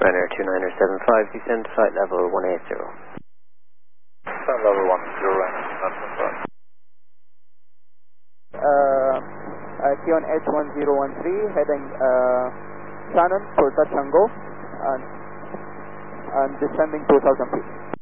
Ryanair 2975, descend to flight level 180. Flight level 10, Ryanair 2975. Kion H1013, heading Shannon for touch and go, and descending 2000 feet.